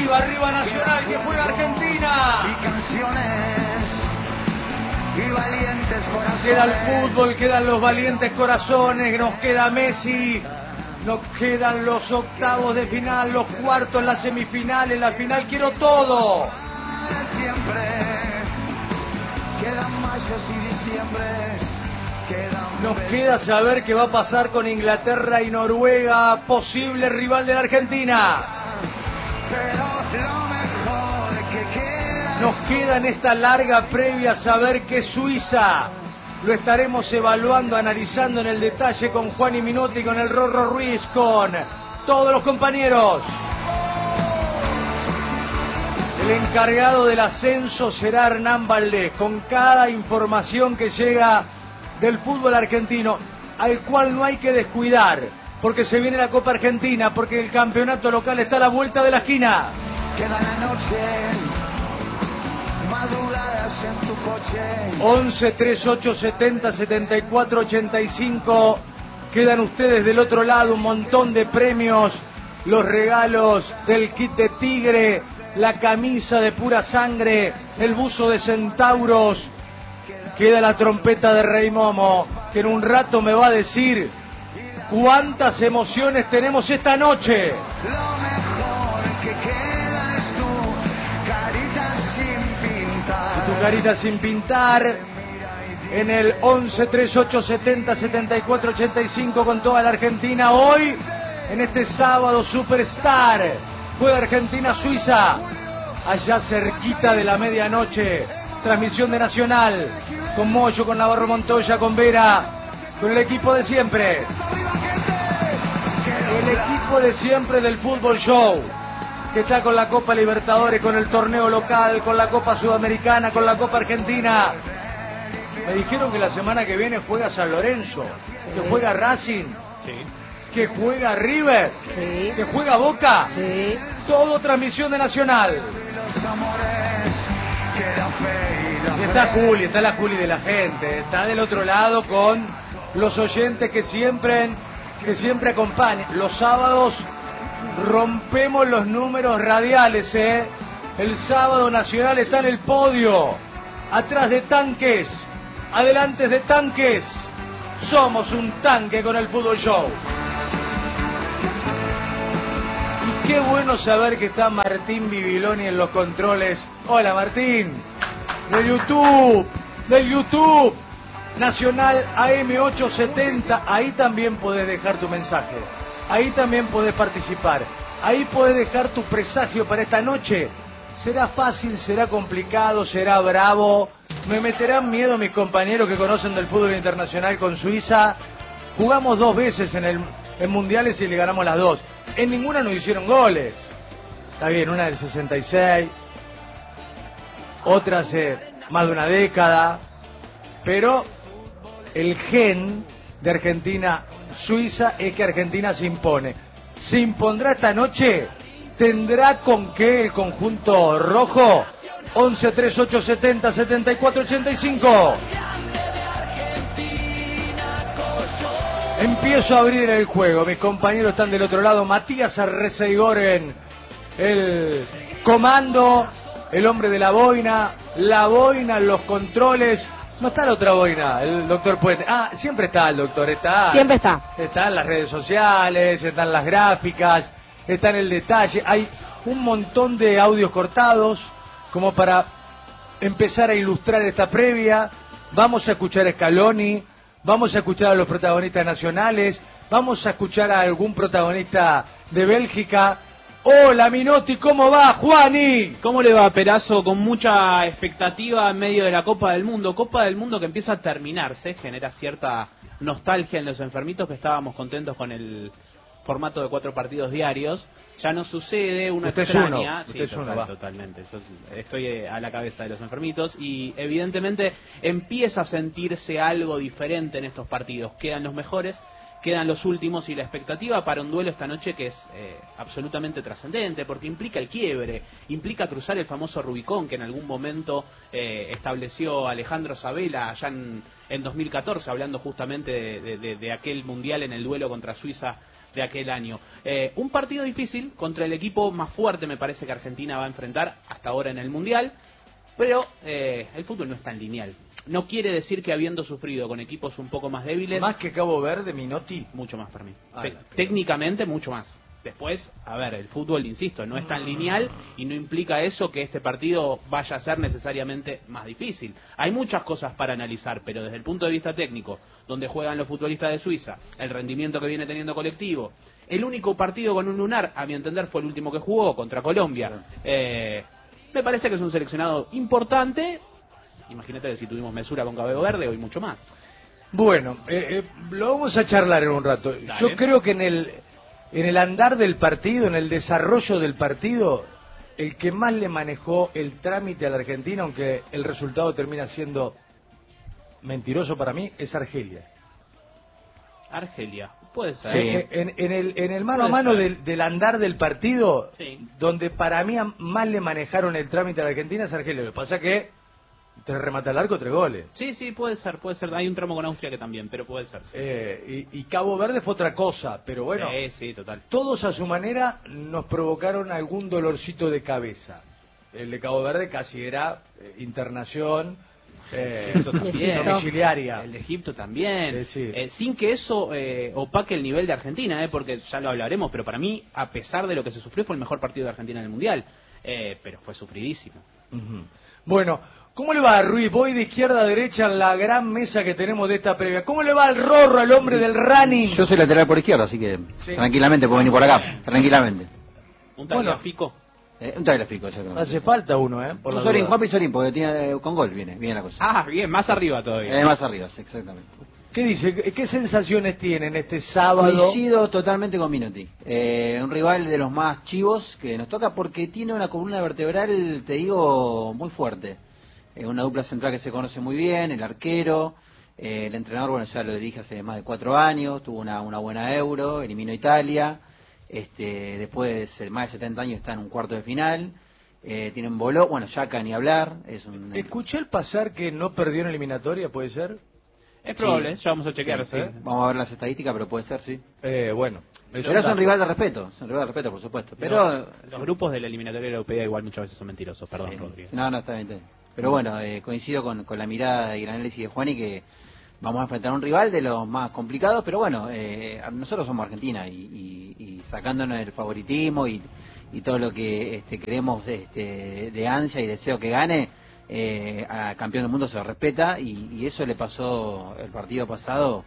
Arriba, arriba Nacional, que juega Argentina. Y canciones y valientes corazones. Queda el fútbol, quedan los valientes corazones, nos queda Messi, nos quedan los octavos de final, los cuartos, las semifinales, la final, quiero todo. Siempre quedan mayos y diciembres. Nos queda saber qué va a pasar con Inglaterra y Noruega, posible rival de la Argentina. Nos queda en esta larga previa saber que Suiza lo estaremos evaluando, analizando en el detalle con Juan y Minotti, con el Rorro Ruiz, con todos los compañeros. El encargado del ascenso será Hernán Valdés, con cada información que llega del fútbol argentino, al cual no hay que descuidar, porque se viene la Copa Argentina, porque el campeonato local está a la vuelta de la esquina. Queda la noche, madrugadas en tu coche. 11 38 70 74 85. Quedan ustedes del otro lado, un montón de premios, los regalos del kit de Tigre, la camisa de pura sangre, el buzo de Centauros. Queda la trompeta de Rey Momo, que en un rato me va a decir cuántas emociones tenemos esta noche. Lo mejor que queda es tu carita sin pintar. Tu carita sin pintar en el 11 38 70 74 85 con toda la Argentina. Hoy, en este sábado Superstar, juega Argentina-Suiza, allá cerquita de la medianoche. Transmisión de Nacional, con Moyo, con Navarro Montoya, con Vera, con el equipo de siempre. El equipo de siempre del Fútbol Show, que está con la Copa Libertadores, con el torneo local, con la Copa Sudamericana, con la Copa Argentina. Me dijeron que la semana que viene juega San Lorenzo, que juega Racing, que juega River, que juega Boca. Todo transmisión de Nacional. Y está Juli, está la Juli de la gente, está del otro lado con los oyentes que siempre acompañan. Los sábados rompemos los números radiales, El sábado Nacional está en el podio, atrás de tanques, adelante de tanques. Somos un tanque con el Fútbol Show. Y qué bueno saber que está Martín Bibiloni en los controles. Hola Martín. Del YouTube, Nacional AM870, ahí también podés dejar tu mensaje, ahí también podés participar, ahí podés dejar tu presagio para esta noche. ¿Será fácil, será complicado, será bravo? ¿Me meterán miedo mis compañeros que conocen del fútbol internacional con Suiza? Jugamos 2 veces en mundiales y le ganamos las 2. En ninguna nos hicieron goles. Está bien, una del 66... otra hace más de una década, pero el gen de Argentina-Suiza es que Argentina se impone. ¿Se impondrá esta noche? ¿Tendrá con qué el conjunto rojo? 11 38 70 74 85. Empiezo a abrir el juego, mis compañeros están del otro lado. Matías Arreceigorren, el comando, el hombre de la boina, los controles. No está la otra boina, el doctor Puente. Ah, siempre está el doctor, está. Siempre está. Está en las redes sociales, están las gráficas, está en el detalle. Hay un montón de audios cortados como para empezar a ilustrar esta previa. Vamos a escuchar a Scaloni, vamos a escuchar a los protagonistas nacionales, vamos a escuchar a algún protagonista de Bélgica. Hola Minotti, ¿cómo va, Juani? ¿Cómo le va, Perazo? Con mucha expectativa en medio de la Copa del Mundo que empieza a terminarse, genera cierta nostalgia en los enfermitos que estábamos contentos con el formato de 4 partidos diarios. Ya no sucede, una usted extraña. Usted es uno, totalmente. Yo estoy a la cabeza de los enfermitos y evidentemente empieza a sentirse algo diferente en estos partidos. Quedan los mejores, quedan los últimos y la expectativa para un duelo esta noche que es absolutamente trascendente porque implica el quiebre, implica cruzar el famoso Rubicón que en algún momento estableció Alejandro Sabella allá en 2014, hablando justamente de aquel mundial en el duelo contra Suiza de aquel año. Un partido difícil contra el equipo más fuerte, me parece que Argentina va a enfrentar hasta ahora en el Mundial, pero el fútbol no es tan lineal. No quiere decir que habiendo sufrido con equipos un poco más débiles... Más que Cabo Verde, Minotti. Mucho más para mí. Ah, Técnicamente, mucho más. Después, a ver, el fútbol, insisto, no es tan lineal y no implica eso que este partido vaya a ser necesariamente más difícil. Hay muchas cosas para analizar, pero desde el punto de vista técnico, donde juegan los futbolistas de Suiza, el rendimiento que viene teniendo colectivo, el único partido con un lunar, a mi entender, fue el último que jugó contra Colombia. Me parece que es un seleccionado importante. Imagínate que si tuvimos mesura con Cabo Verde, hoy mucho más. Bueno, lo vamos a charlar en un rato. Dale. Yo creo que en el andar del partido, en el desarrollo del partido, el que más le manejó el trámite a la Argentina, aunque el resultado termina siendo mentiroso para mí, es Argelia. Argelia, puede ser. Sí, en el mano a Puede mano ser. del andar del partido, Sí. donde para mí más le manejaron el trámite a la Argentina es Argelia. Lo que pasa que te remata el arco 3 goles. Sí, puede ser. Hay un tramo con Austria que también, pero puede ser. Sí, Y Cabo Verde fue otra cosa, pero bueno, sí, total. todos a su manera nos provocaron algún dolorcito de cabeza. El de Cabo Verde casi era internación Egipto también. domiciliaria. El de Egipto también. Sí. Sin que eso opaque el nivel de Argentina, porque ya lo hablaremos, pero para mí, a pesar de lo que se sufrió, fue el mejor partido de Argentina en el Mundial. Pero fue sufridísimo. Ujú. Bueno, ¿cómo le va a Ruiz? Voy de izquierda a derecha en la gran mesa que tenemos de esta previa. ¿Cómo le va al Rorro, al hombre del running? Yo soy lateral por izquierda, así que Sí. tranquilamente puedo venir por acá, tranquilamente. Un Bueno. tagliafico. Un tagliafico, exactamente. Hace falta uno, por la Un Sorín, duda. Juan Pizorín, porque tiene, con gol viene la cosa. Ah, bien, más arriba todavía. Más arriba, sí, exactamente. ¿Qué dice? ¿Qué sensaciones tienen este sábado? Coincido totalmente con Minotti. Un rival de los más chivos que nos toca porque tiene una columna vertebral, te digo, muy fuerte. Una dupla central que se conoce muy bien, el arquero, el entrenador, bueno, ya lo dirige hace más de 4 años, tuvo una buena Euro, eliminó a Italia, después de más de 70 años está en un cuarto de final, tiene un boló, bueno, Yaka ni hablar, es un... Escuché al pasar que no perdió en eliminatoria, ¿puede ser? Es probable, Sí. ya vamos a chequear. Sí, vamos a ver las estadísticas, pero puede ser, sí. Bueno. Pero es un rival de respeto, por supuesto. Pero Los grupos de la eliminatoria europea igual muchas veces son mentirosos, perdón, sí, Rodrigo. no, está bien, está bien. Pero bueno, coincido con la mirada y el análisis de Juani que vamos a enfrentar a un rival de los más complicados, pero bueno, nosotros somos Argentina y sacándonos el favoritismo y todo lo que creemos de ansia y deseo que gane, a campeón del mundo se lo respeta y eso le pasó el partido pasado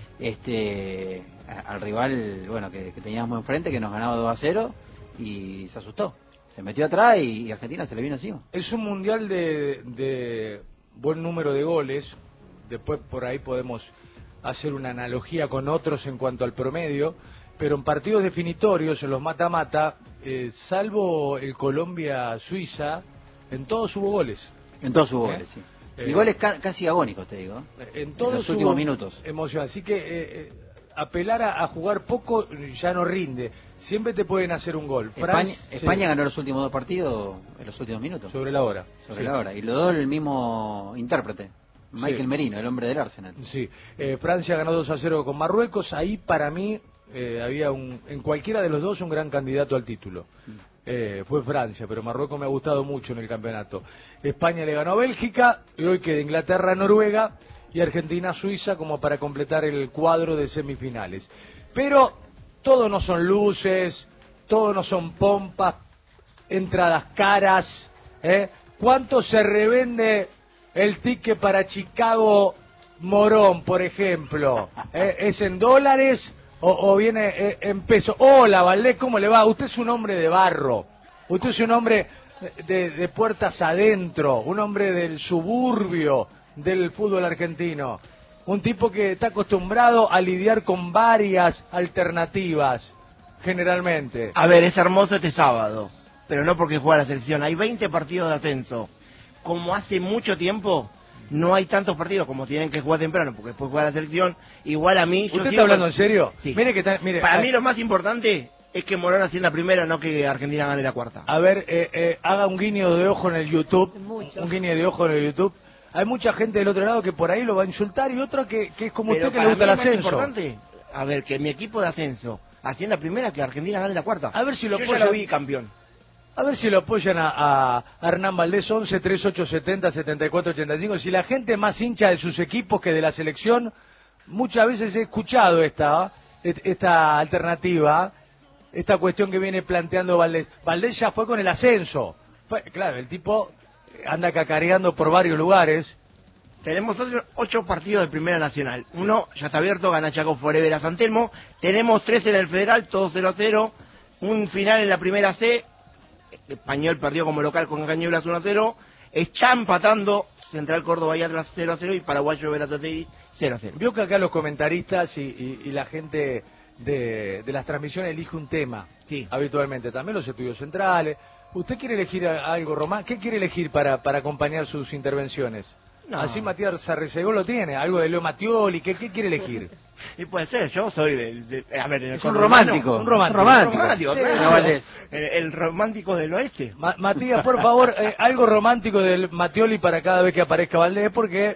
al rival bueno que teníamos enfrente, que nos ganaba 2-0 y se asustó. Se metió atrás y Argentina se le vino encima. Es un mundial de buen número de goles. Después por ahí podemos hacer una analogía con otros en cuanto al promedio. Pero en partidos definitorios, en los mata-mata, salvo el Colombia-Suiza, en todos hubo goles. En todos hubo goles, sí. Y goles casi agónicos, te digo. En todos los últimos hubo minutos. Emoción. Así que apelar a jugar poco ya no rinde. Siempre te pueden hacer un gol. España ganó los últimos 2 partidos en los últimos minutos. Sobre la hora. Sobre la hora. Y los dos el mismo intérprete, Michael Sí. Merino, el hombre del Arsenal. Sí. Francia ganó 2-0 con Marruecos. Ahí para mí había en cualquiera de los dos un gran candidato al título. Fue Francia, pero Marruecos me ha gustado mucho en el campeonato. España le ganó a Bélgica y hoy queda Inglaterra, Noruega y Argentina, Suiza como para completar el cuadro de semifinales. Pero todo no son luces, todo no son pompas, entradas caras. ¿Cuánto se revende el ticket para Chicago Morón, por ejemplo? ¿Es en dólares o viene en pesos? Hola, Valdés, ¿cómo le va? Usted es un hombre de barro, usted es un hombre de puertas adentro, un hombre del suburbio del fútbol argentino, un tipo que está acostumbrado a lidiar con varias alternativas, generalmente. A ver, es hermoso este sábado, pero no porque juega la selección. Hay 20 partidos de ascenso. Como hace mucho tiempo, no hay tantos partidos como tienen que jugar temprano, porque después juega la selección. Igual a mí... ¿Usted está hablando en serio? Sí. Mire que mire, Para mí lo más importante es que Morón ascienda primero, no que Argentina gane la cuarta. A ver, haga un guiño de ojo en el YouTube. Un guiño de ojo en el YouTube. Hay mucha gente del otro lado que por ahí lo va a insultar y otra que es como Pero usted que le para gusta el mí es más ascenso. importante a ver, que mi equipo de ascenso ascienda primera, que Argentina gane la cuarta. A ver si lo Yo apoyan. ya lo vi campeón. A ver si lo apoyan a Hernán Valdés, 11 3870 7485. Si la gente es más hincha de sus equipos que de la selección, muchas veces he escuchado esta alternativa, esta cuestión que viene planteando Valdés. Valdés ya fue con el ascenso. Claro, el tipo anda cacareando por varios lugares. Tenemos 8 partidos de Primera Nacional. Uno ya está abierto, gana Chaco Forever a San Telmo. Tenemos 3 en el Federal, todos 0-0. Un final en la Primera C. Español perdió como local con Cañuelas 1-0. Está empatando Central Córdoba y Atlas 0-0 y Paraguayo Verazategui 0-0. Vio que acá los comentaristas y la gente de las transmisiones elige un tema. Sí. Habitualmente. También los estudios centrales. ¿Usted quiere elegir algo, Román? ¿Qué quiere elegir para acompañar sus intervenciones? No. Así Matías Sarrecegó lo tiene. Algo de Leo Mattioli. ¿Qué quiere elegir? Y puede ser, yo soy a ver, en el Es un conurbano, romántico. Un romántico. romántico, Sí, claro. no, Valdés. El romántico del oeste. Matías, por favor, algo romántico del Mattioli para cada vez que aparezca Valdés, porque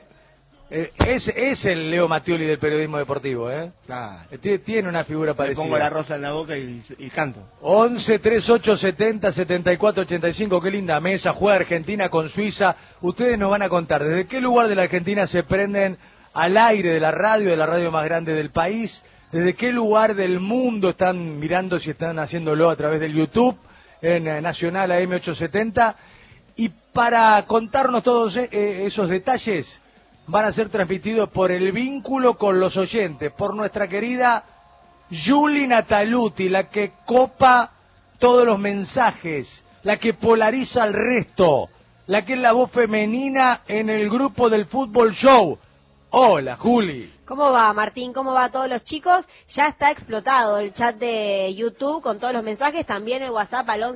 es el Leo Mattioli del periodismo deportivo, ¿eh? Claro. Tiene una figura Me parecida. pongo la rosa en la boca y canto. 11 38 70 74 85. Qué linda mesa. Juega Argentina con Suiza. Ustedes nos van a contar desde qué lugar de la Argentina se prenden al aire de la radio más grande del país. Desde qué lugar del mundo están mirando, si están haciéndolo a través del YouTube en Nacional AM870. Y para contarnos todos esos detalles, van a ser transmitidos por el vínculo con los oyentes, por nuestra querida Juli Nataluti, la que copa todos los mensajes, la que polariza al resto, la que es la voz femenina en el grupo del Fútbol Show. Hola, Juli. ¿Cómo va, Martín? ¿Cómo va a todos los chicos? Ya está explotado el chat de YouTube con todos los mensajes, también el WhatsApp al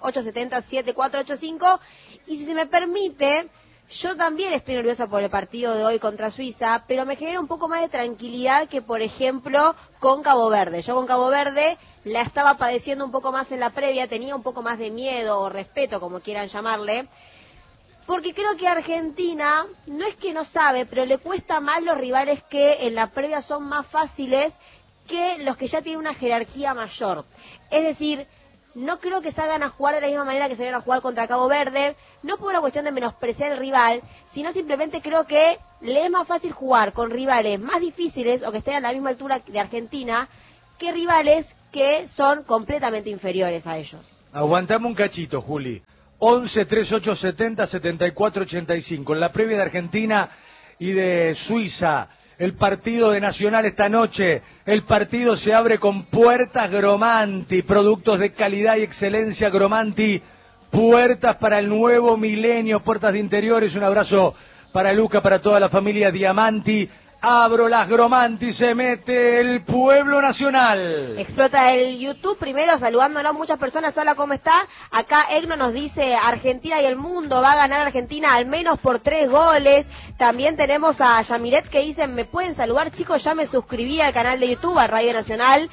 1138707485. Y si se me permite, yo también estoy nerviosa por el partido de hoy contra Suiza, pero me genera un poco más de tranquilidad que, por ejemplo, con Cabo Verde. Yo con Cabo Verde la estaba padeciendo un poco más en la previa, tenía un poco más de miedo o respeto, como quieran llamarle, porque creo que Argentina, no es que no sabe, pero le cuesta más los rivales que en la previa son más fáciles que los que ya tienen una jerarquía mayor. Es decir, no creo que salgan a jugar de la misma manera que salieron a jugar contra Cabo Verde, no por una cuestión de menospreciar al rival, sino simplemente creo que le es más fácil jugar con rivales más difíciles o que estén a la misma altura de Argentina que rivales que son completamente inferiores a ellos. Aguantame un cachito, Juli. 11 38 70 74 85. En la previa de Argentina y de Suiza, el partido de Nacional esta noche. El partido se abre con puertas Gromanti, productos de calidad y excelencia Gromanti, puertas para el nuevo milenio, puertas de interiores. Un abrazo para Luca, para toda la familia Diamanti. Abro las Gromanti, se mete el pueblo nacional. Explota el YouTube, primero saludándonos muchas personas. Hola, ¿cómo está? Acá Egno nos dice, Argentina y el mundo, va a ganar Argentina al menos por 3 goles. También tenemos a Yamilet que dice, ¿me pueden saludar, chicos? Ya me suscribí al canal de YouTube, a Radio Nacional,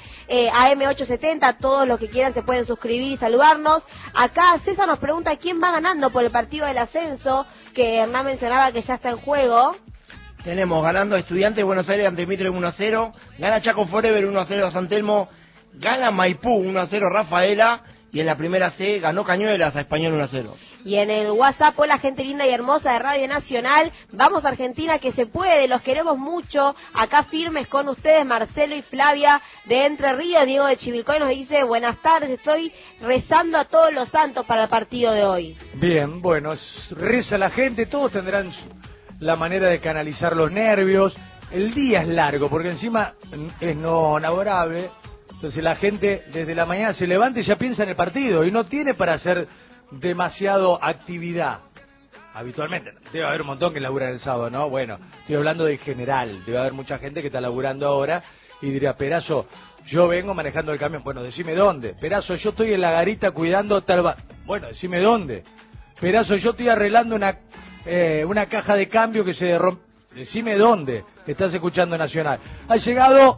AM870, todos los que quieran se pueden suscribir y saludarnos. Acá César nos pregunta quién va ganando por el partido del ascenso, que Hernán mencionaba que ya está en juego. Tenemos ganando a Estudiantes de Buenos Aires ante Mitre 1-0, gana Chaco Forever 1-0 a San Telmo, gana Maipú 1-0 Rafaela, y en la primera C ganó Cañuelas a Español 1-0. Y en el WhatsApp, hola gente linda y hermosa de Radio Nacional, vamos Argentina que se puede, los queremos mucho, acá firmes con ustedes, Marcelo y Flavia de Entre Ríos. Diego de Chivilcoy nos dice, buenas tardes, estoy rezando a todos los santos para el partido de hoy. Bien, bueno, reza la gente, todos tendrán la manera de canalizar los nervios. El día es largo, porque encima es no laborable, entonces la gente desde la mañana se levanta y ya piensa en el partido, y no tiene para hacer demasiado actividad. Habitualmente, debe haber un montón que laburan el sábado, ¿no? Bueno, estoy hablando de general, debe haber mucha gente que está laburando ahora, y dirá, Perazo, yo vengo manejando el camión. Bueno, decime dónde. Perazo, yo estoy en la garita cuidando tal... Bueno, decime dónde. Perazo, yo estoy arreglando una caja de cambio que se rompe. Decime dónde estás escuchando Nacional. Ha llegado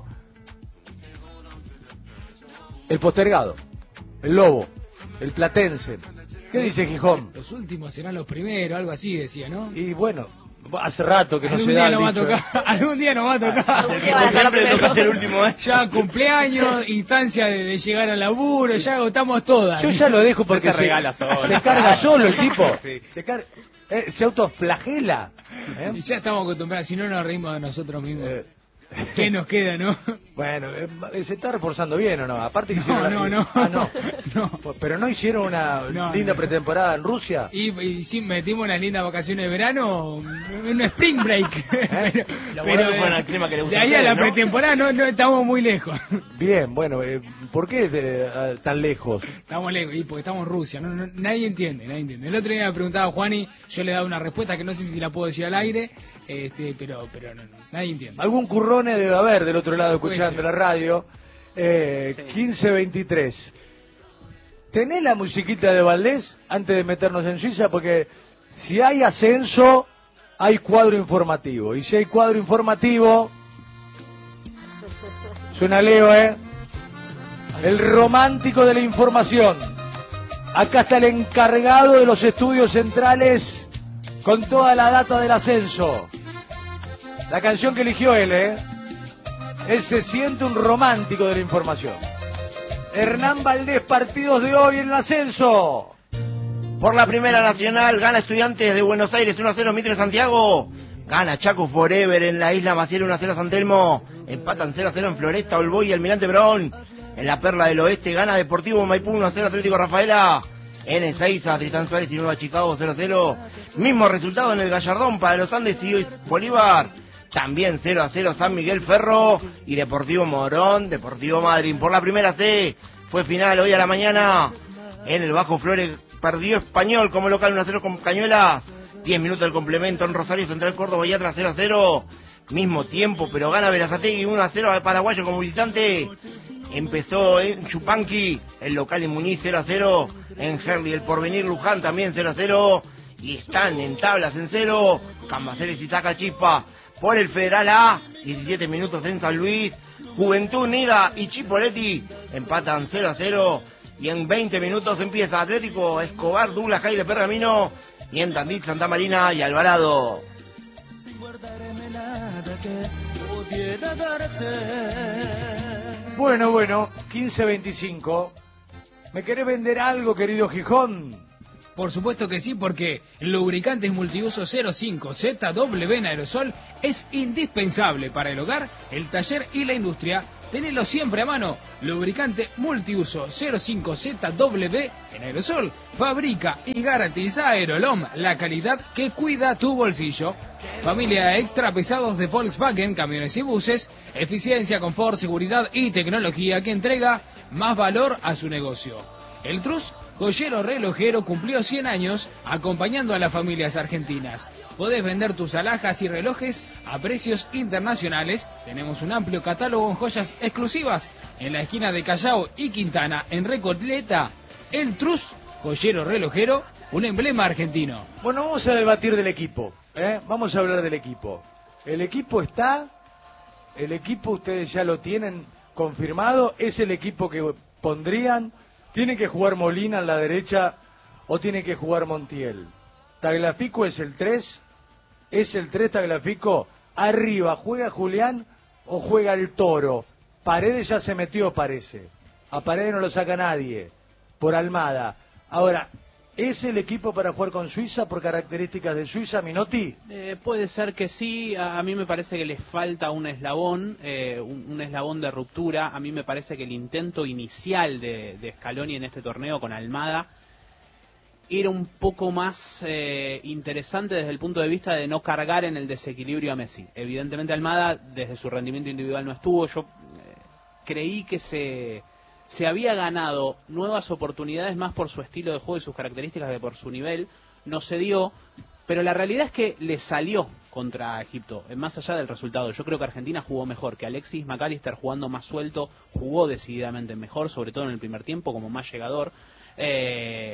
el postergado, el lobo, el platense. ¿Qué dice Gijón? Los últimos serán los primeros, algo así decía, ¿no? Y bueno, Hace rato que no se da el dicho, Algún día nos va a tocar. Siempre le toca ser el último, ¿eh? Ya cumpleaños, instancia de llegar al laburo, ya agotamos todas. Yo ya lo dejo porque se regala solo. se carga solo el tipo. Sí. Se autoflagela. Y ya estamos acostumbrados, si no nos reímos de nosotros mismos. ¿Qué nos queda, no? Bueno, ¿se está reforzando bien o no? Aparte que hicieron No. Pero no hicieron una linda pretemporada en Rusia. Y sí, metimos unas lindas vacaciones de verano, un spring break. Pero fue en el clima que le gusta de ahí a la ¿no? pretemporada no estamos muy lejos. Bien, bueno, ¿por qué tan lejos? Estamos lejos, y porque estamos en Rusia, nadie entiende. El otro día me preguntaba Juani, yo le daba una respuesta que no sé si la puedo decir al aire, pero nadie entiende. Algún currone debe haber del otro lado Puede escuchando ser. la radio. 15:23. ¿Tenés la musiquita de Valdés antes de meternos en Suiza? Porque si hay ascenso, hay cuadro informativo. Y si hay cuadro informativo, suena Leo, el romántico de la información. Acá está el encargado de los estudios centrales con toda la data del ascenso. La canción que eligió él, Él se siente un romántico de la información. Hernán Valdés, partidos de hoy en el ascenso. Por la Primera Nacional, gana Estudiantes de Buenos Aires 1-0 Mitre Santiago. Gana Chaco Forever en la Isla Maciel 1-0 San Telmo. Empatan 0-0 en Floresta, Olboy y Almirante Brown. En la Perla del Oeste gana Deportivo Maipú 1-0 Atlético Rafaela. En Ezeiza, Tristán Suárez y Nueva Chicago 0-0. Mismo resultado en el Gallardón para los Andes y Bolívar. También 0-0 San Miguel Ferro y Deportivo Morón, Deportivo Madryn. Por la Primera C fue final hoy a la mañana. En el Bajo Flores perdió Español como local 1-0 con Cañuelas. 10 minutos del complemento en Rosario Central Córdoba y atrás 0-0. Mismo tiempo, pero gana Berazategui 1-0 al Paraguayo como visitante. Empezó en Chupanqui, el local en Muñiz 0-0. En Herli el Porvenir Luján también 0-0. Y están en tablas en 0. Cambaceres y Saca Chispa. Por el Federal A, 17 minutos en San Luis. Juventud Unida y Chipoletti empatan 0-0. Y en 20 minutos empieza Atlético Escobar, Douglas Jai de Pergamino. Y en Tandil, Santa Marina y Alvarado. Bueno, 15:25. ¿Me querés vender algo, querido Gijón? Por supuesto que sí, porque el lubricante multiuso 05 ZW en aerosol es indispensable para el hogar, el taller y la industria. Tenelo siempre a mano. Lubricante multiuso 05 ZW en aerosol. Fabrica y garantiza Aerolom, la calidad que cuida tu bolsillo. Familia extra pesados de Volkswagen, camiones y buses. Eficiencia, confort, seguridad y tecnología que entrega más valor a su negocio. El Trus, joyero relojero, cumplió 100 años acompañando a las familias argentinas. Podés vender tus alhajas y relojes a precios internacionales. Tenemos un amplio catálogo en joyas exclusivas en la esquina de Callao y Quintana, en Recoleta. El Trus, joyero relojero, un emblema argentino. Bueno, vamos a debatir del equipo, Vamos a hablar del equipo. El equipo está, el equipo ustedes ya lo tienen confirmado, es el equipo que pondrían. ¿Tiene que jugar Molina en la derecha o tiene que jugar Montiel? Tagliafico es el 3, Tagliafico. Arriba, ¿juega Julián o juega el Toro? Paredes ya se metió, parece. A Paredes no lo saca nadie, por Almada. Ahora, ¿es el equipo para jugar con Suiza por características de Suiza, Minotti? Puede ser que sí. A mí me parece que le falta un eslabón, un eslabón de ruptura. A mí me parece que el intento inicial de Scaloni en este torneo con Almada era un poco más interesante desde el punto de vista de no cargar en el desequilibrio a Messi. Evidentemente Almada desde su rendimiento individual no estuvo. Yo creí que se había ganado nuevas oportunidades más por su estilo de juego y sus características que por su nivel. No se dio, pero la realidad es que le salió contra Egipto, más allá del resultado. Yo creo que Argentina jugó mejor, que Alexis McAllister jugando más suelto, jugó decididamente mejor, sobre todo en el primer tiempo, como más llegador.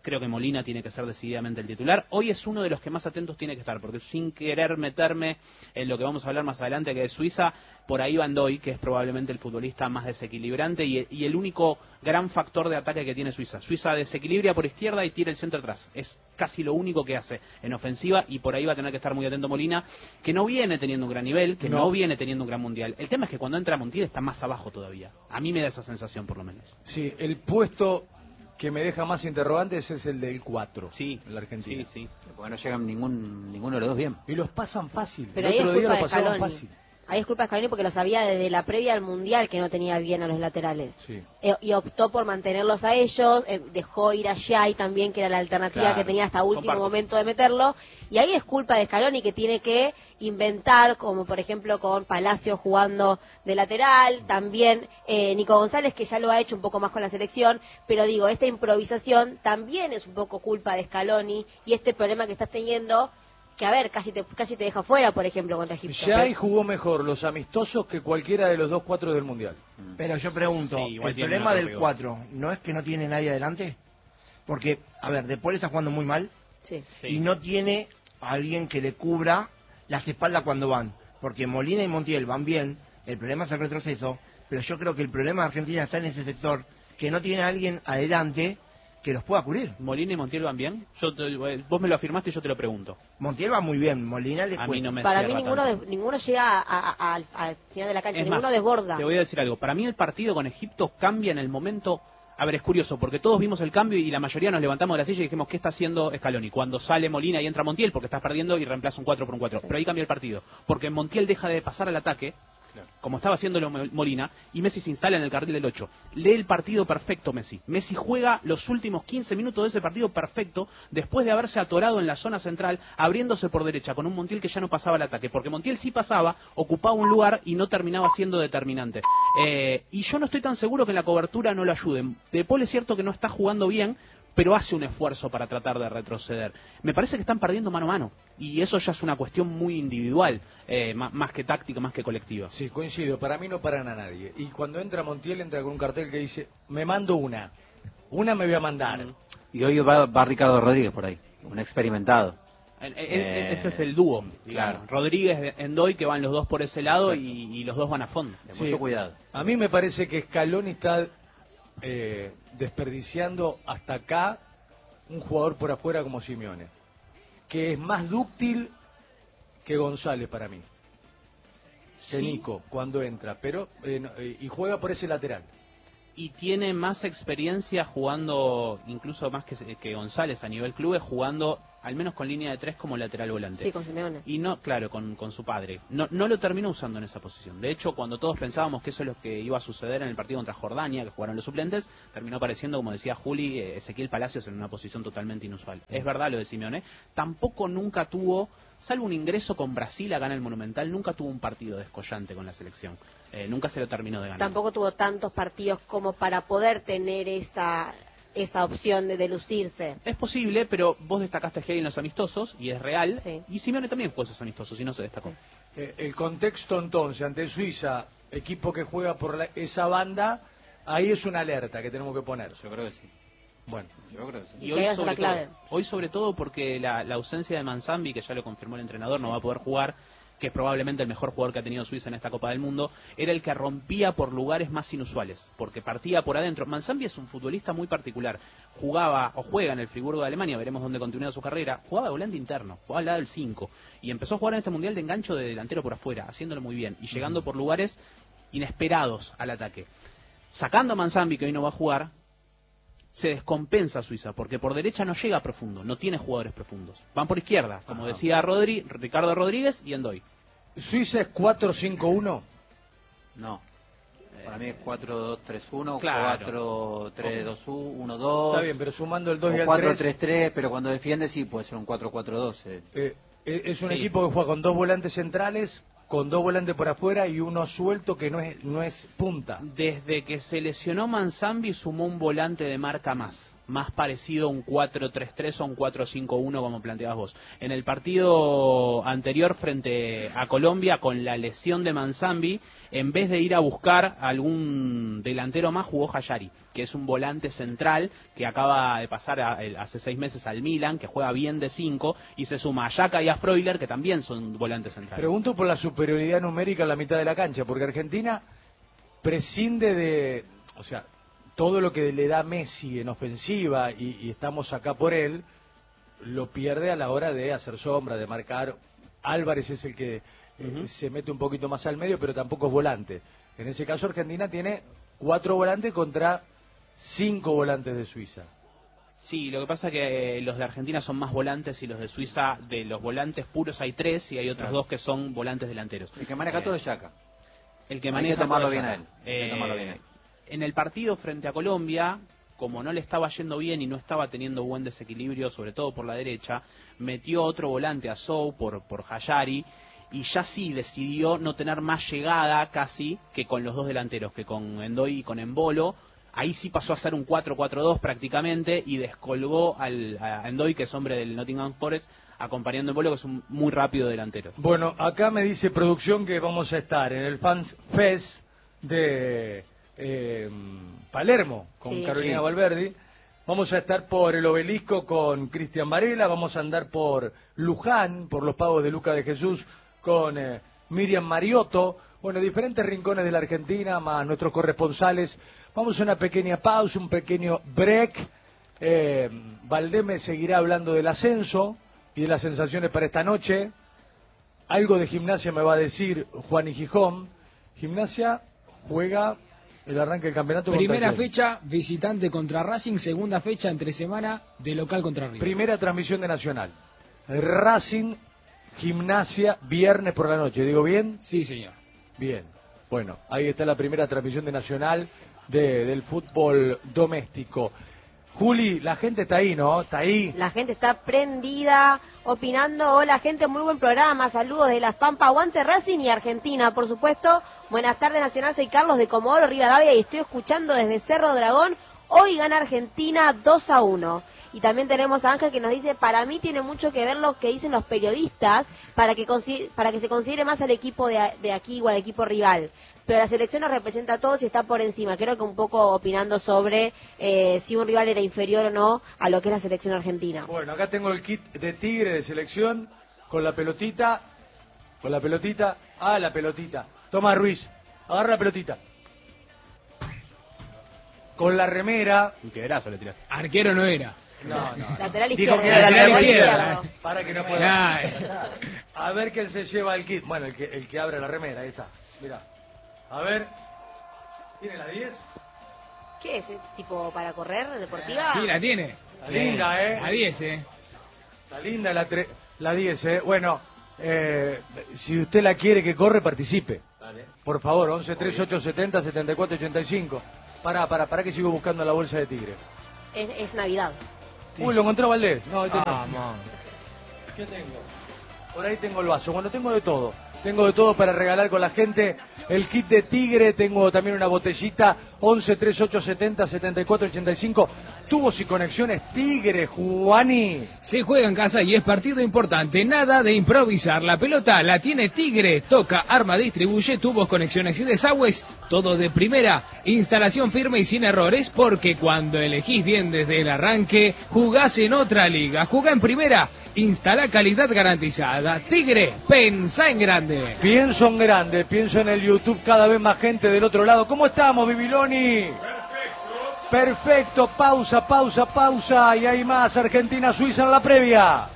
Creo que Molina tiene que ser decididamente el titular. Hoy es uno de los que más atentos tiene que estar, porque sin querer meterme en lo que vamos a hablar más adelante, que es Suiza, por ahí Van Dijk, que es probablemente el futbolista más desequilibrante y el único gran factor de ataque que tiene Suiza. Suiza desequilibra por izquierda y tira el centro atrás. Es casi lo único que hace en ofensiva, y por ahí va a tener que estar muy atento Molina, que no viene teniendo un gran nivel, que no viene teniendo un gran mundial. El tema es que cuando entra Montiel está más abajo todavía. A mí me da esa sensación, por lo menos. Sí, el puesto que me deja más interrogantes es el del 4, sí, en la Argentina. Sí, sí. Porque no llegan ninguno de los dos bien. Y los pasan fácil. Pero el ahí otro es día culpa lo de pasaban Scaloni. fácil. Ahí es culpa de Scaloni porque lo sabía desde la previa al Mundial que no tenía bien a los laterales. Sí. Y optó por mantenerlos a ellos, dejó ir a Shai también, que era la alternativa Claro, que tenía hasta último comparto. momento de meterlo. Y ahí es culpa de Scaloni, que tiene que inventar, como por ejemplo con Palacio jugando de lateral, también Nico González, que ya lo ha hecho un poco más con la selección, pero digo, esta improvisación también es un poco culpa de Scaloni, y este problema que estás teniendo, que a ver, casi te deja fuera, por ejemplo, contra Egipto. Shai jugó mejor los amistosos que cualquiera de los 2 4 del Mundial. Pero yo pregunto, Sí, igual ¿el tiene problema otro del rigor. 4 no es que no tiene nadie adelante? Porque, a ver, De Paul está jugando muy mal Sí. Sí. y no tiene a alguien que le cubra las espaldas cuando van. Porque Molina y Montiel van bien, el problema es el retroceso, pero yo creo que el problema de Argentina está en ese sector, que no tiene a alguien adelante que los pueda cubrir. ¿Molina y Montiel van bien? Vos me lo afirmaste y yo te lo pregunto. Montiel va muy bien, Molina le A mí cuesta. no me Para mí cierra tanto. ninguno llega al final de la cancha, Es ninguno más, desborda. te voy a decir algo. Para mí el partido con Egipto cambia en el momento. A ver, es curioso, porque todos vimos el cambio y la mayoría nos levantamos de la silla y dijimos, ¿qué está haciendo Scaloni? Cuando sale Molina y entra Montiel, porque estás perdiendo, y reemplaza un 4 por un 4. Pero ahí cambia el partido, porque Montiel deja de pasar al ataque, como estaba haciéndolo Molina, y Messi se instala en el carril del 8. Lee el partido perfecto Messi. Messi juega los últimos 15 minutos de ese partido perfecto, después de haberse atorado en la zona central, abriéndose por derecha, con un Montiel que ya no pasaba al ataque, porque Montiel sí pasaba, ocupaba un lugar y no terminaba siendo determinante. Y yo no estoy tan seguro que en la cobertura no lo ayuden. De Paul es cierto que no está jugando bien, pero hace un esfuerzo para tratar de retroceder. Me parece que están perdiendo mano a mano, y eso ya es una cuestión muy individual, más que táctica, más que colectiva. Sí, coincido. Para mí no paran a nadie. Y cuando entra Montiel, entra con un cartel que dice, me mando una. Una me voy a mandar. Y hoy va Ricardo Rodríguez por ahí, un experimentado. Ese es el dúo, claro. Rodríguez, Endoy, que van los dos por ese lado y los dos van a fondo. De Sí. mucho cuidado. A mí me parece que Scaloni está desperdiciando hasta acá un jugador por afuera como Simeone, que es más dúctil que González para mí, que Sí. Nico cuando entra, pero y juega por ese lateral. Y tiene más experiencia jugando, incluso más que González a nivel clubes, jugando al menos con línea de 3 como lateral volante. Sí, con Simeone. Y no, claro, con su padre. No lo terminó usando en esa posición. De hecho, cuando todos pensábamos que eso es lo que iba a suceder en el partido contra Jordania, que jugaron los suplentes, terminó apareciendo, como decía Juli, Ezequiel Palacios en una posición totalmente inusual. Es verdad lo de Simeone. Tampoco nunca tuvo, salvo un ingreso con Brasil acá en el Monumental, nunca tuvo un partido descollante con la selección. Nunca se lo terminó de ganar. Tampoco tuvo tantos partidos como para poder tener esa opción de lucirse. Es posible, pero vos destacaste a Hegel en los amistosos, y es real, Sí. y Simeone también jugó esos amistosos y no se destacó. El contexto entonces ante Suiza, equipo que juega por esa banda, ahí es una alerta que tenemos que poner. Yo creo que sí. Bueno, Yo creo que sí. Y que esa es la clave. Hoy sobre todo porque la ausencia de Manzambi, que ya lo confirmó el entrenador, no va a poder jugar, que es probablemente el mejor jugador que ha tenido Suiza en esta Copa del Mundo, era el que rompía por lugares más inusuales, porque partía por adentro. Manzambi es un futbolista muy particular. Jugaba o juega en el Friburgo de Alemania, veremos dónde continúa su carrera. Jugaba de volante interno, jugaba al lado del 5, y empezó a jugar en este Mundial de engancho de delantero por afuera, haciéndolo muy bien, y llegando por lugares inesperados al ataque. Sacando a Manzambi, que hoy no va a jugar, se descompensa Suiza, porque por derecha no llega profundo, no tiene jugadores profundos. Van por izquierda, como decía Ricardo Rodríguez y Endoy. Suiza es 4-5-1. No. Para mí es 4-2-3-1, Claro. 4-3-2-1-2. Está bien, pero sumando el 2 y el 3. 4-3-3, pero cuando defiende sí puede ser un 4-4-2. Es un Sí. equipo que juega con 2 volantes centrales, con 2 volantes por afuera y uno suelto que no es punta. Desde que se lesionó Manzambi sumó un volante de marca más. más parecido a un 4-3-3 o un 4-5-1 como planteabas vos. En el partido anterior frente a Colombia, con la lesión de Manzambi, en vez de ir a buscar algún delantero más, jugó Hayari, que es un volante central que acaba de pasar hace 6 meses al Milan, que juega bien de 5, y se suma a Yaka y a Freuler, que también son volantes centrales. Pregunto por la superioridad numérica en la mitad de la cancha, porque Argentina prescinde de, o sea, todo lo que le da Messi en ofensiva y estamos acá por él, lo pierde a la hora de hacer sombra, de marcar. Álvarez es el que se mete un poquito más al medio, pero tampoco es volante. En ese caso Argentina tiene 4 volantes contra 5 volantes de Suiza. Sí, lo que pasa es que los de Argentina son más volantes y los de Suiza, de los volantes puros hay 3 y hay otros 2 que son volantes delanteros. El que maneja todo es Yaka. El que Hay maneja que tomarlo todo es bien a Yaka. él. Hay que tomarlo bien a él. En el partido frente a Colombia, como no le estaba yendo bien y no estaba teniendo buen desequilibrio, sobre todo por la derecha, metió otro volante a Sou por Hayari, y ya sí decidió no tener más llegada casi que con los 2 delanteros, que con Endoy y con Embolo. Ahí sí pasó a ser un 4-4-2 prácticamente y descolgó a Endoy, que es hombre del Nottingham Forest, acompañando a Embolo, que es un muy rápido delantero. Bueno, acá me dice producción que vamos a estar en el Fans Fest de Palermo con Carolina Valverdi. Vamos a estar por el Obelisco con Cristian Varela, vamos a andar por Luján, por los Pagos de Luca de Jesús con Miriam Mariotto, bueno, diferentes rincones de la Argentina, más nuestros corresponsales. Vamos a una pequeña pausa, un pequeño break. Valdeme seguirá hablando del ascenso y de las sensaciones para esta noche. Algo de Gimnasia me va a decir Juan y Gijón. Gimnasia juega el arranque del campeonato. Primera fecha, visitante contra Racing. Segunda fecha, entre semana, de local contra River. Primera transmisión de Nacional. Racing, Gimnasia, viernes por la noche. ¿Digo bien? Sí, señor. Bien. Bueno, ahí está la primera transmisión de Nacional del fútbol doméstico. Juli, la gente está ahí, ¿no? Está ahí. La gente está prendida, opinando. Hola, gente, muy buen programa. Saludos de Las Pampas, aguante Racing y Argentina, por supuesto. Buenas tardes, Nacional. Soy Carlos de Comodoro Rivadavia y estoy escuchando desde Cerro Dragón. Hoy gana Argentina 2-1. Y también tenemos a Ángel que nos dice, para mí tiene mucho que ver lo que dicen los periodistas para que se considere más al equipo de aquí o al equipo rival. Pero la selección nos representa a todos y está por encima. Creo que un poco opinando sobre si un rival era inferior o no a lo que es la selección argentina. Bueno, acá tengo el kit de Tigre de selección con la pelotita. La pelotita. Toma, Ruiz, agarra la pelotita. Con la remera. Un quebrazo le tiraste. Arquero no era. No. Lateral Dijo izquierdo. que era lateral izquierdo. Para que no pueda. A ver quién se lleva el kit. Bueno, el que abre la remera, ahí está. Mirá. A ver. ¿Tiene la 10? ¿Qué es? ¿Tipo para correr, deportiva? Sí, la tiene. Está linda, ¿eh? A 10, Está linda la 10, ¿eh? Bueno, si usted la quiere que corre, participe. Dale. Por favor, 11-3870-7485. Pará que sigo buscando la bolsa de Tigre. Es Navidad. Sí. Uy, lo encontró Valdés. No, este no. Vamos. ¿Qué tengo? Por ahí tengo el vaso. Bueno, tengo de todo. Tengo de todo para regalar con la gente. El kit de Tigre, tengo también una botellita, 11-3870-7485. Tubos y conexiones Tigre, Juani. Se juega en casa y es partido importante, nada de improvisar. La pelota la tiene Tigre, toca, arma, distribuye, tubos, conexiones y desagües, todo de primera. Instalación firme y sin errores, porque cuando elegís bien desde el arranque, jugás en otra liga. Jugá en primera, instala calidad garantizada. Tigre, pensá en grande. Pienso en grande, pienso en el YouTube, cada vez más gente del otro lado. ¿Cómo estamos, Bibiloni? Perfecto, pausa. Y hay más, Argentina-Suiza en la previa.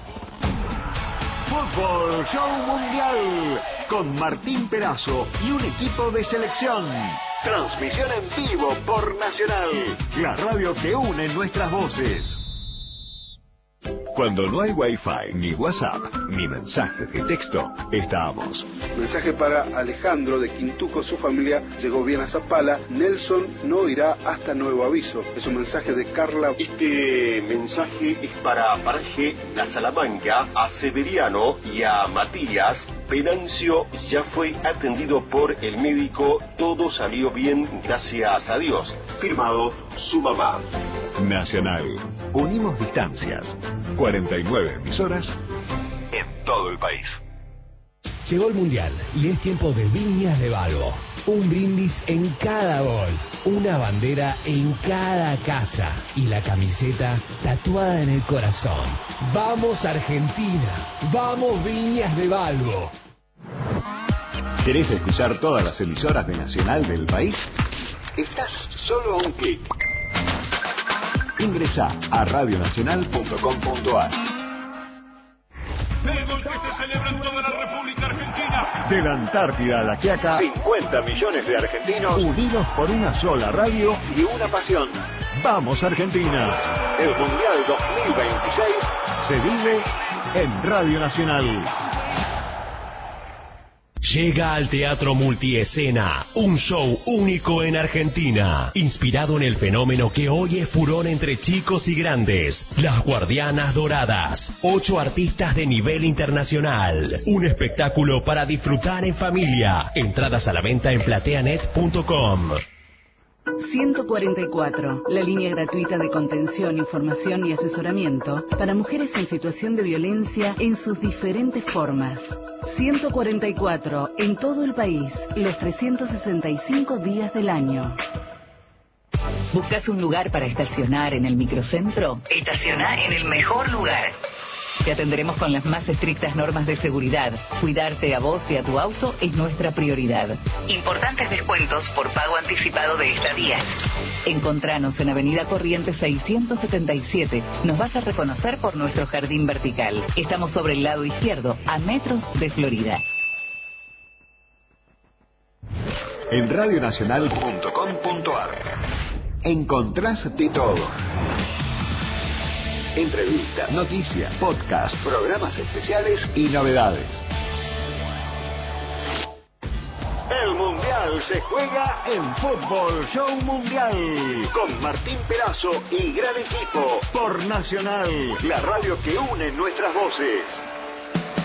Fútbol Show Mundial con Martín Perazo y un equipo de selección. Transmisión en vivo por Nacional. La radio que une nuestras voces. Cuando no hay Wi-Fi, ni WhatsApp, ni mensajes de texto, estamos. Mensaje para Alejandro de Quintuco, su familia llegó bien a Zapala. Nelson no irá hasta nuevo aviso. Es un mensaje de Carla. Este mensaje es para Parge, la Salamanca, a Severiano y a Matías. Venancio ya fue atendido por el médico, todo salió bien, gracias a Dios. Firmado su mamá. Nacional. Unimos distancias. 49 emisoras en todo el país. Llegó el Mundial y es tiempo de Viñas de Balbo. Un brindis en cada gol, una bandera en cada casa y la camiseta tatuada en el corazón. ¡Vamos Argentina! ¡Vamos Viñas de Balbo! ¿Querés escuchar todas las emisoras de Nacional del país? Estás solo a un clic. Ingresá a radionacional.com.ar. Fútbol que se celebra en toda la República Argentina. De la Antártida a la Quiaca, 50 millones de argentinos unidos por una sola radio y una pasión. ¡Vamos Argentina! El Mundial 2026 se vive en Radio Nacional. Llega al Teatro Multiescena, un show único en Argentina, inspirado en el fenómeno que hoy es furor entre chicos y grandes, Las Guardianas Doradas, 8 artistas de nivel internacional, un espectáculo para disfrutar en familia, entradas a la venta en plateanet.com. 144, la línea gratuita de contención, información y asesoramiento para mujeres en situación de violencia en sus diferentes formas. 144, en todo el país, los 365 días del año. ¿Buscas un lugar para estacionar en el microcentro? Estaciona en el mejor lugar. Te atenderemos con las más estrictas normas de seguridad. Cuidarte a vos y a tu auto es nuestra prioridad. Importantes descuentos por pago anticipado de estadías. Encontranos en Avenida Corrientes 677. Nos vas a reconocer por nuestro jardín vertical. Estamos sobre el lado izquierdo, a metros de Florida. En radionacional.com.ar encontrás de todo. Entrevistas, noticias, podcasts, programas especiales y novedades. El Mundial se juega en Fútbol Show Mundial con Martín Perazo y gran equipo por Nacional, la radio que une nuestras voces.